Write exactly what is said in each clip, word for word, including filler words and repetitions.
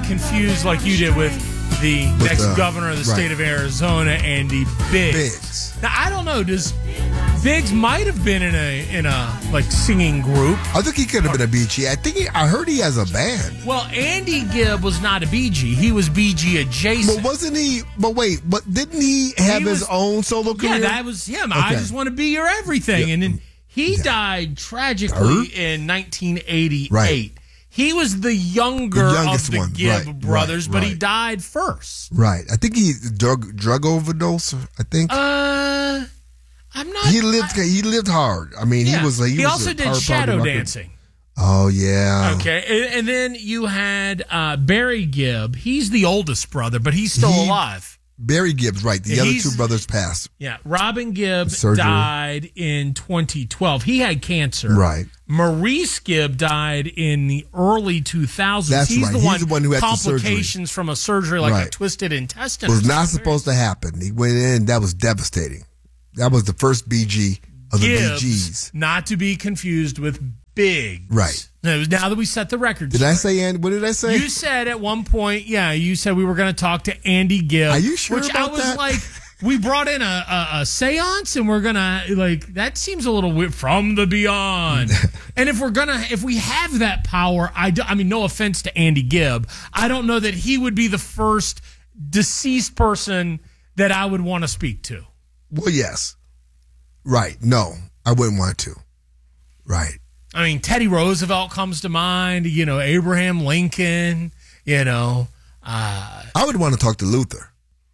confused like you did with the With next the- governor of the right. state of Arizona, Andy Biggs. Biggs. Now, I don't know. Does Biggs might have been in a in a like singing group? I think he could have been a B G. I think he, I heard he has a band. Well, Andy Gibb was not a B G. He was B G adjacent. But wasn't he? But wait, but didn't he have He his was- own solo career? Yeah, that was him. I Okay. just want to be your everything. Yeah. And then he Yeah. died tragically Dirt? in nineteen eighty-eight. Right. He was the younger The youngest of the one. Gibb Right, brothers, right, but he right. died first. Right. I think he drug drug overdose. I think Uh, I'm not. he lived. I- he lived hard. I mean, yeah. he was. He, He was also a did hard shadow party record. dancing. Oh yeah. Okay, and, and then you had uh, Barry Gibb. He's the oldest brother, but he's still He- alive. Barry Gibbs. Right. The other He's- two brothers passed. Yeah, Robin Gibb Surgery. died in twenty twelve. He had cancer. Right. Maurice Gibb died in the early two thousands. That's He's right. the He's one, the one who had the surgery. complications from a surgery like a Right. twisted intestine. Was or not something. supposed to happen. He went in. That was devastating. That was the first B G of the Gibbs, B Gs. not to be confused with Biggs. Right. Now, now that we set the record Did I straight. say? And what did I say? You said at one point, yeah, you said we were going to talk to Andy Gibb. Are you sure Which about I was that? like, we brought in a, a, a seance and we're going to, like, that seems a little weird. From the beyond. And if we're going to, if we have that power, I, do, I mean, no offense to Andy Gibb, I don't know that he would be the first deceased person that I would want to speak to. Well, yes. Right. No, I wouldn't want to. Right. I mean, Teddy Roosevelt comes to mind, you know, Abraham Lincoln, you know. Uh, I would want to talk to Luther.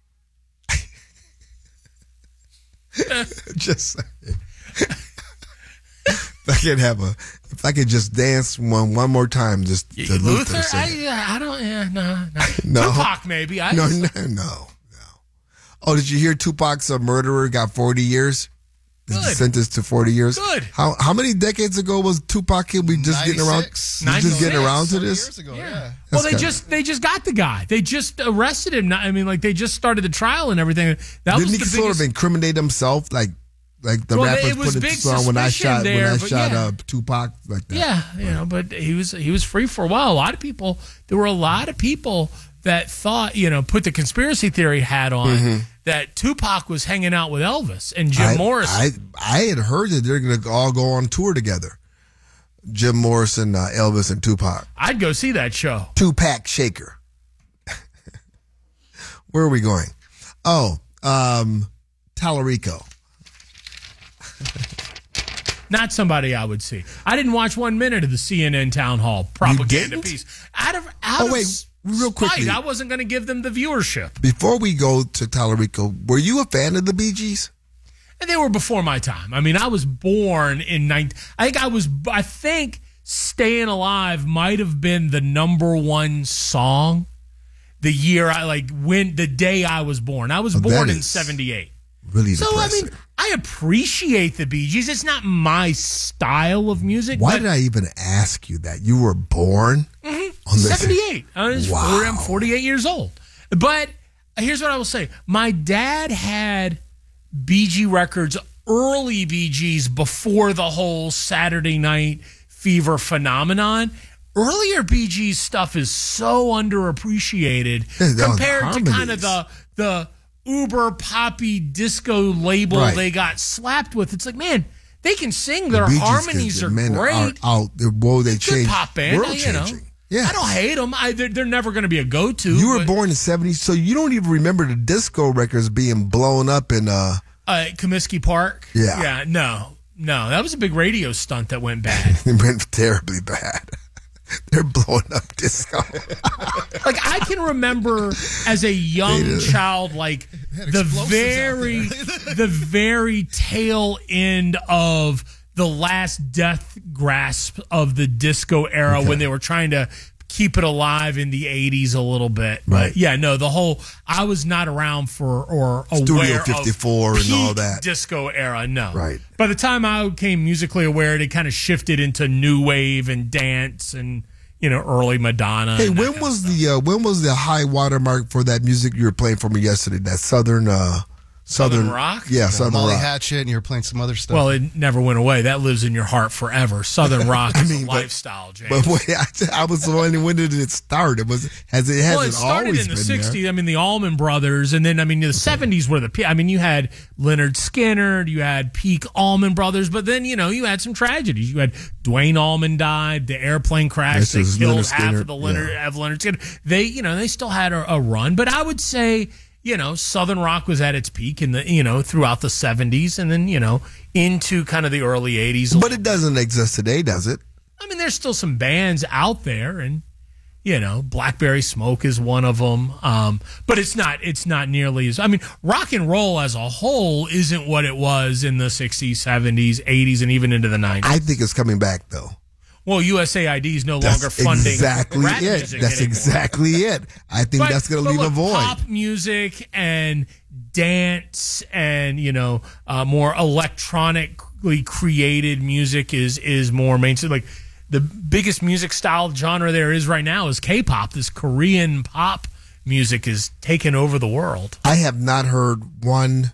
Just saying. If I could have a, if I could just dance one one more time, just to Luther. Luther? singing. I, I don't, yeah, no, no. No. Tupac, maybe. I No, just- no, no, no. Oh, did you hear Tupac's a murderer got forty years? Is Good. sentenced to forty years. Good. How how many decades ago was Tupac killed? We just getting around. ninety-six. We just getting ninety-six. around to Several this. years ago, Yeah. yeah. Well, That's they kinda- just they just got the guy. They just arrested him. Not- I mean, like they just started the trial and everything. That Didn't was he the sort biggest. of incriminate himself, like like the Well, rappers it was put in the big song when I suspicion shot there, when I but shot yeah. uh, Tupac like that. Yeah, you know, but he was he was free for a while. A lot of people, there were a lot of people that thought, you know, put the conspiracy theory hat on that Tupac was hanging out with Elvis and Jim I, Morrison. I I had heard that they're going to all go on tour together. Jim Morrison, uh, Elvis, and Tupac. I'd go see that show. Tupac Shaker. Where are we going? Oh, um, Tallarico. Not somebody I would see. I didn't watch one minute of the C N N town hall propaganda didn't? piece. Out of out Oh, of wait, real spite, quickly. I wasn't going to give them the viewership. Before we go to Tallarico, were you a fan of the Bee Gees? And they were before my time. I mean, I was born in nineteen. I think I was. I think "Staying Alive" might have been the number one song the year I like when the day I was born. I was Oh, born that in is seventy-eight. Really So I depressing. mean, I appreciate the Bee Gees. It's not my style of music. Why but did I even ask you that? You were born on the seventy-eight. I was Wow. forty, I'm forty-eight years old. But here's what I will say. My dad had Bee Gee records, early Bee Gees, before the whole Saturday Night Fever phenomenon. Earlier Bee Gees stuff is so underappreciated Yeah, the compared to kind of harmonies. the the uber poppy disco label Right. they got slapped with. It's like, man, they can sing. Their Bee Gees, harmonies 'cause are the men great. Are out. They're, whoa, they Good changed. pop band, World you know. changing. Yeah. I don't hate them. I, they're, they're never going to be a go-to. You were but, born in seventies, so you don't even remember the disco records being blown up in uh uh, Comiskey Park. Yeah. yeah, no, no, that was a big radio stunt that went bad. it went terribly bad. They're blowing up disco. Like I can remember as a young They do. child, like the explosives out very, the very tail end of the last death grasp of the disco era Okay. when they were trying to keep it alive in the eighties a little bit. Right. But yeah, no, the whole, I was not around for or Studio aware fifty-four of and all peak that. disco era. No. Right. By the time I became musically aware, it kind of shifted into new wave and dance and, you know, early Madonna. Hey, and that when kind of was stuff. the uh, when was the high watermark for that music you were playing for me yesterday? That southern uh, Southern, Southern rock? Yeah, Southern Molly rock. Hatchet, and you were playing some other stuff. Well, it never went away. That lives in your heart forever. Southern rock is mean, a but- lifestyle, James. But wait, I, I was wondering, when did it start? It was has it hasn't well, it started always in the been sixties. there. I mean, the Allman Brothers, and then I mean, the seventies were the. pe- I mean, you had Leonard Skinner, you had peak Allman Brothers, but then you know you had some tragedies. You had Dwayne Allman died, the airplane crash, This they is killed Leonard half Skinner, of the Leonard yeah. of Leonard Skinner. They, you know, they still had a, a run, but I would say, you know, Southern rock was at its peak in the, you know, throughout the seventies, and then you know into kind of the early eighties. But it doesn't exist today, does it? I mean, there's still some bands out there, and you know, Blackberry Smoke is one of them. Um, but it's not, it's not nearly as. I mean, rock and roll as a whole isn't what it was in the sixties, seventies, eighties, and even into the nineties. I think it's coming back though. Well, U S A I D is no That's longer funding exactly rap it. music That's anymore. exactly it. I think But- that's going to but leave a look, void. Pop music and dance and you know uh, more electronically created music is is more mainstream. Like the biggest music style genre there is right now is K-pop. This Korean pop music is taking over the world. I have not heard one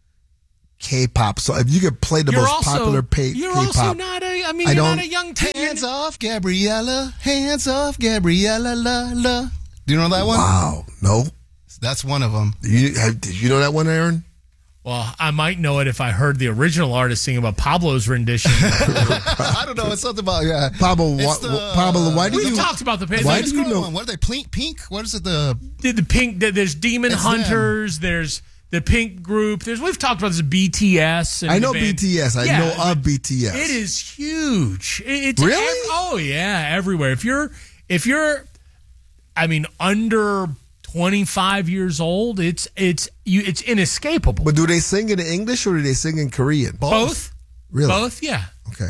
K-pop. So if you could play the You're most also popular pay, you're K-pop, also not a. I mean, I you're don't- not a young teen. Hands off, Gabriella. Hands off, Gabriella. La la. Do you know that one? wow, no. That's one of them. You, have, did you know that one, Aaron? Well, I might know it if I heard the original artist sing about Pablo's rendition. I don't know. It's something about yeah. Pablo, It's why, the- Pablo, why do We've you? talked about the. Why the- do you know- One. What are they? Pink? Pink? What is it? The the, the pink the, there's demon It's hunters there's the pink group there's we've talked about this B T S and I know the band. B T S. I Yeah, know but of B T S. it is huge. It- it's Really? ev- oh yeah, everywhere. If you're if you're I mean under twenty-five years old, it's it's you it's inescapable. But do they sing in English or do they sing in Korean? both Really? both yeah. Okay.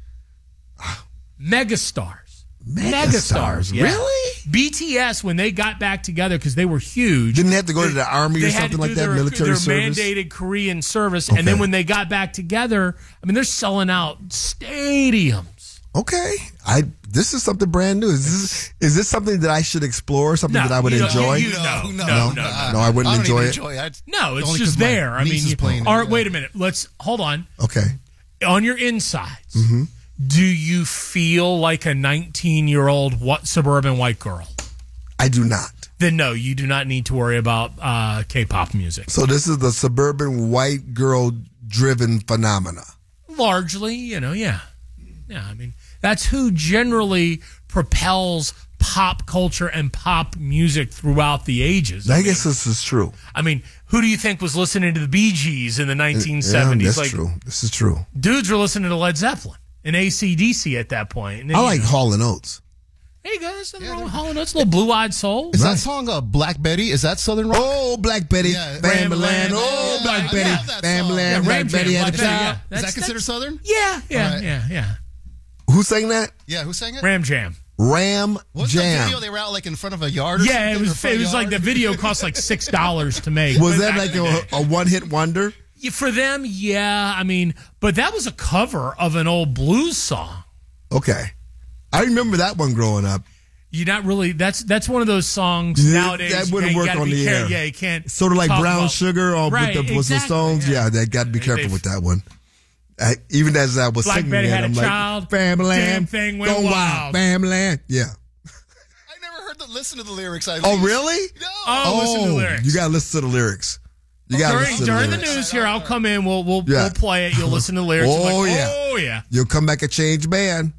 Megastars. Megastars, yeah. really? B T S, when they got back together because they were huge. Didn't they have to go to the army they or had something to like do that, their, military their service? mandated Korean service, Okay. and then when they got back together, I mean, they're selling out stadiums. Okay. I this is something brand new. Is this is this something that I should explore? Something No, that I would you don't- enjoy? you- No, no, no, no. No, I wouldn't don't enjoy even it. enjoy it. No, it's Only just 'cause my there. I niece mean, is you, playing it, all right, yeah. wait a minute. Let's hold on. Okay. On your insides, Mm-hmm. do you feel like a nineteen-year-old what suburban white girl? I do not. Then no, you do not need to worry about uh, K-pop music. So this is the suburban white girl driven phenomena. Largely, you know, yeah. Yeah, I mean, that's who generally propels pop culture and pop music throughout the ages. I mean, guess this is true. I mean, who do you think was listening to the Bee Gees in the nineteen seventies? Yeah, that's true. This is true. Dudes were listening to Led Zeppelin and A C D C at that point. And then, I you like know, Hall and Oates. there you go. There's nothing wrong with Hall and Oates. A little blue-eyed soul. Is Right. that song uh, Black Betty? Is that Southern rock? Oh, Black Betty, Yeah. Bamberland. Ram- Oh, yeah, Black yeah, Betty, yeah, that Bamberland. song. Yeah, Black Ram Betty Jam, had a Black Betty, child. yeah. Is That's- that considered that's- Southern? Yeah, yeah, All right. yeah, yeah. Who sang that? Yeah, who sang it? Ram Jam. Ram What's the Jam. video? They were out like in front of a yard or Yeah, something? it or was. front It was like yard? the video cost like six dollars to make. Was But that back like in the day- a, a one hit wonder? Yeah, for them, yeah. I mean, but that was a cover of an old blues song. Okay. I remember that one growing up. You're not really. That's that's one of those songs Yeah, nowadays. that you wouldn't gotta- you work gotta on be the care- air. Yeah, you can't. Sort of like talk Brown about- Sugar or Right, with the, with the exactly, Stones. yeah. Yeah, they got to be careful They've- with that one. I, even as I was Black singing Betty it, had a I'm like, child, Bamberland, damn thing went go wild. Bamberland. Yeah. I never heard the listen to the lyrics. I Oh, really? No. Oh, listen to the lyrics. You got to listen to the lyrics. You got to during listen to the during the lyrics. news here, I'll come in. We'll we'll, Yeah. we'll play it. You'll listen to the lyrics. I'm Oh, like, yeah. Oh yeah. You'll come back a changed man.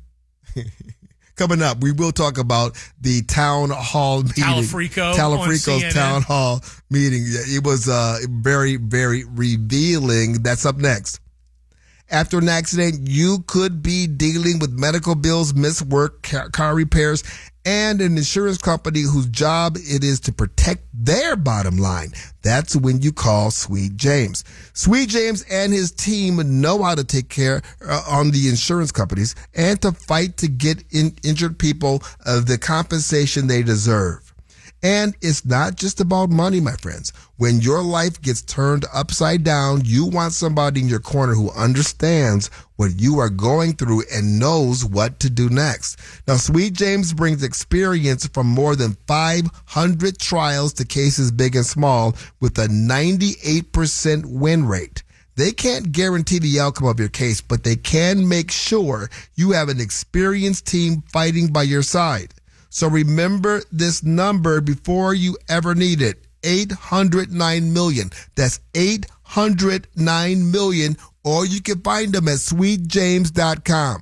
Coming up, we will talk about the town hall meeting. Talafrico on Talafrico's C N N. town hall meeting. It was uh, very, very revealing. That's up next. After an accident, you could be dealing with medical bills, missed work, car, car repairs, and an insurance company whose job it is to protect their bottom line. That's when you call Sweet James. Sweet James and his team know how to take care uh, on the insurance companies and to fight to get in, injured people uh, the compensation they deserve. And it's not just about money, my friends. When your life gets turned upside down, you want somebody in your corner who understands what you are going through and knows what to do next. Now, Sweet James brings experience from more than five hundred trials to cases big and small with a ninety-eight percent win rate. They can't guarantee the outcome of your case, but they can make sure you have an experienced team fighting by your side. So remember this number before you ever need it. eight hundred nine million. That's eight hundred nine million. Or you can find them at sweet james dot com.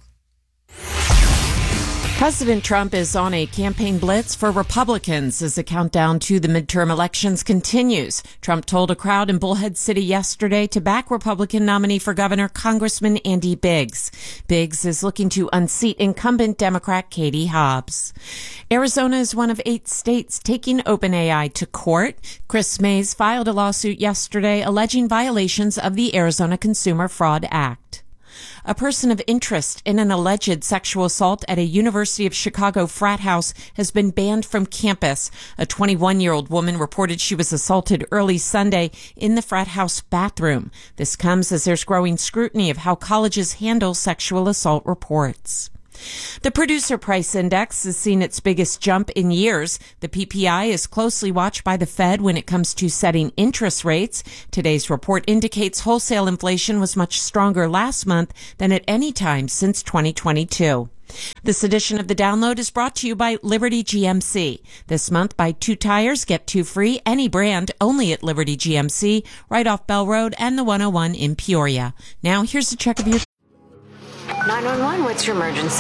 President Trump is on a campaign blitz for Republicans as the countdown to the midterm elections continues. Trump told a crowd in Bullhead City yesterday to back Republican nominee for governor, Congressman Andy Biggs. Biggs is looking to unseat incumbent Democrat Katie Hobbs. Arizona is one of eight states taking OpenAI to court. Chris Mays filed a lawsuit yesterday alleging violations of the Arizona Consumer Fraud Act. A person of interest in an alleged sexual assault at a University of Chicago frat house has been banned from campus. A twenty-one-year-old woman reported she was assaulted early Sunday in the frat house bathroom. This comes as there's growing scrutiny of how colleges handle sexual assault reports. The Producer Price Index has seen its biggest jump in years. The P P I is closely watched by the Fed when it comes to setting interest rates. Today's report indicates wholesale inflation was much stronger last month than at any time since twenty twenty-two. This edition of The Download is brought to you by Liberty G M C. This month, buy two tires, get two free, any brand, only at Liberty G M C, right off Bell Road and the one oh one in Peoria. Now, here's a check of your... nine one one, what's your emergency?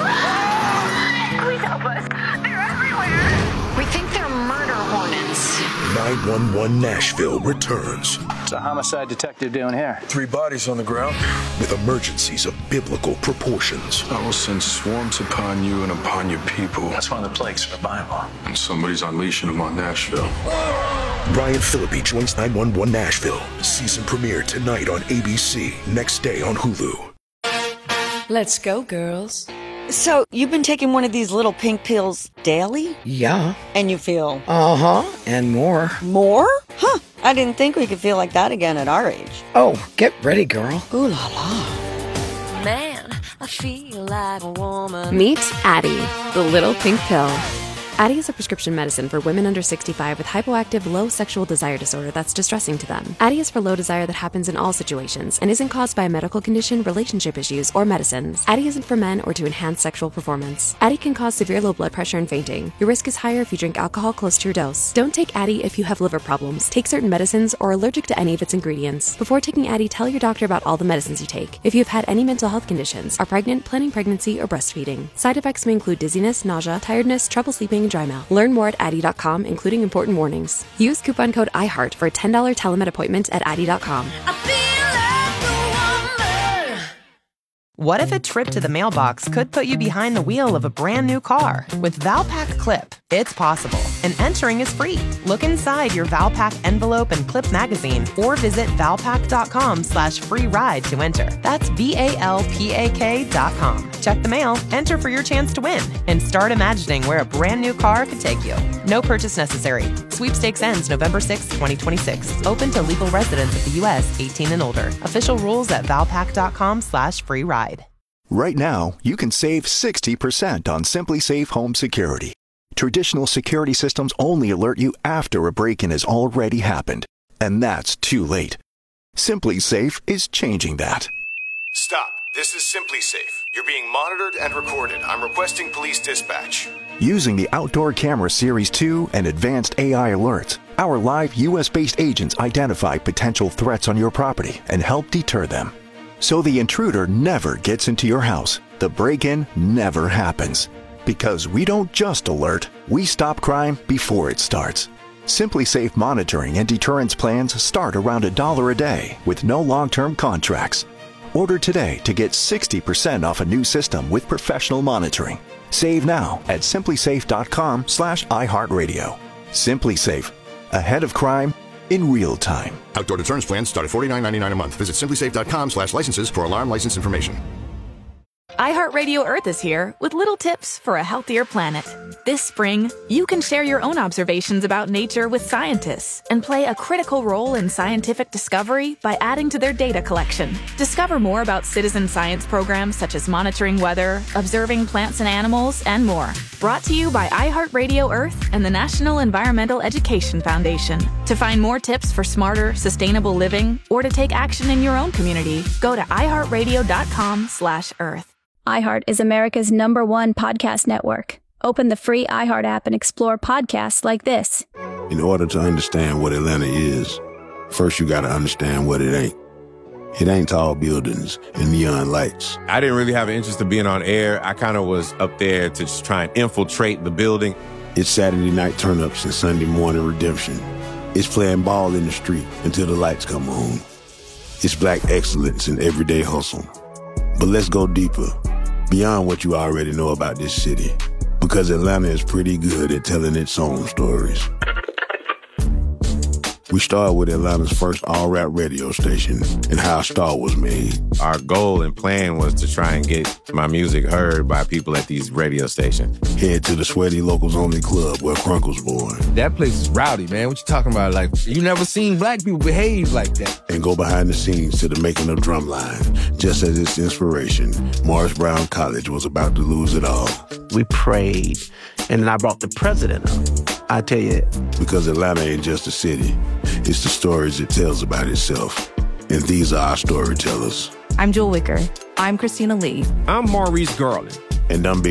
Please help us. They're everywhere. We think they're murder hornets. nine one one Nashville returns. What's a homicide detective doing here? Three bodies on the ground. With emergencies of biblical proportions. I will send swarms upon you and upon your people. That's one of the plagues from the Bible. And somebody's unleashing them on Nashville. Brian Phillippe joins nine one one Nashville. Season premiere tonight on A B C. Next day on Hulu. Let's go, girls. So, you've been taking one of these little pink pills daily? Yeah. And you feel? Uh-huh, and more. More? Huh, I didn't think we could feel like that again at our age. Oh, get ready, girl. Ooh la la. Man, I feel like a woman. Meet Addyi, the little pink pill. Addyi is a prescription medicine for women under sixty-five with hypoactive low sexual desire disorder that's distressing to them. Addyi is for low desire that happens in all situations and isn't caused by a medical condition, relationship issues, or medicines. Addyi isn't for men or to enhance sexual performance. Addyi can cause severe low blood pressure and fainting. Your risk is higher if you drink alcohol close to your dose. Don't take Addyi if you have liver problems, take certain medicines, or are allergic to any of its ingredients. Before taking Addyi, tell your doctor about all the medicines you take. If you have had any mental health conditions, are pregnant, planning pregnancy, or breastfeeding. Side effects may include dizziness, nausea, tiredness, trouble sleeping, and dry mouth. Learn more at Addyi dot com, including important warnings. Use coupon code iHeart for a ten dollars telemed appointment at Addyi dot com. What if a trip to the mailbox could put you behind the wheel of a brand new car? With Valpak Clip, it's possible, and entering is free. Look inside your Valpak envelope and clip magazine, or visit valpak dot com slash free ride to enter. That's V A L P A K dot com. Check the mail, enter for your chance to win, and start imagining where a brand new car could take you. No purchase necessary. Sweepstakes ends November sixth, twenty twenty-six. Open to legal residents of the U S eighteen and older. Official rules at valpak dot com slash free ride. Right now, you can save sixty percent on Simply Safe Home Security. Traditional security systems only alert you after a break-in has already happened, and that's too late. Simply Safe is changing that. Stop. This is Simply Safe. You're being monitored and recorded. I'm requesting police dispatch. Using the Outdoor Camera Series two and advanced A I alerts, our live U S-based agents identify potential threats on your property and help deter them. So the intruder never gets into your house. The break-in never happens. Because we don't just alert, we stop crime before it starts. Simply Safe monitoring and deterrence plans start around a dollar a day with no long-term contracts. Order today to get sixty percent off a new system with professional monitoring. Save now at simply safe dot com slash iHeartRadio. Simply Safe. Ahead of crime in real time. Outdoor deterrence plans start at forty-nine ninety-nine a month. Visit simply safe dot com slash licenses for alarm license information. iHeartRadio Earth is here with little tips for a healthier planet. This spring, you can share your own observations about nature with scientists and play a critical role in scientific discovery by adding to their data collection. Discover more about citizen science programs such as monitoring weather, observing plants and animals, and more. Brought to you by iHeartRadio Earth and the National Environmental Education Foundation. To find more tips for smarter, sustainable living or to take action in your own community, go to iHeartRadio.com slash Earth. iHeart is America's number one podcast network. Open the free iHeart app and explore podcasts like this. In order to understand what Atlanta is, first you got to understand what it ain't. It ain't tall buildings and neon lights. I didn't really have an interest in being on air. I kind of was up there to just try and infiltrate the building. It's Saturday night turn-ups and Sunday morning redemption. It's playing ball in the street until the lights come on. It's black excellence in everyday hustle. But let's go deeper, beyond what you already know about this city, because Atlanta is pretty good at telling its own stories. We started with Atlanta's first all-rap radio station and how a star was made. Our goal and plan was to try and get my music heard by people at these radio stations. Head to the Sweaty Locals Only Club where Crunk was born. That place is rowdy, man. What you talking about? Like, you never seen black people behave like that. And go behind the scenes to the making of Drumline. Just as its inspiration, Morris Brown College was about to lose it all. We prayed, and then I brought the president up. I tell you. Because Atlanta ain't just a city. It's the stories it tells about itself. And these are our storytellers. I'm Jewel Wicker. I'm Christina Lee. I'm Maurice Garland. And I'm Big